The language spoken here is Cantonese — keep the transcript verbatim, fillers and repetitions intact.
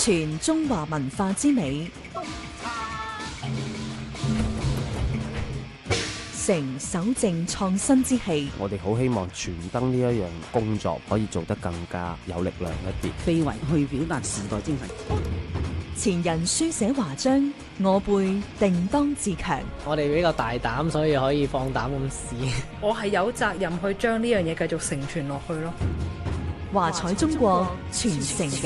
傳中華文化之美，成守正創新之氣。 我哋好希望傳燈呢一樣工作可以做得更加有力量一啲， 非遺去表達時代精神。 前人書寫華章，我輩定當自強。 我哋比較大膽，所以可以放膽咁試。 我係有責任去將呢樣嘢繼續承傳落去咯。 華彩中國，傳承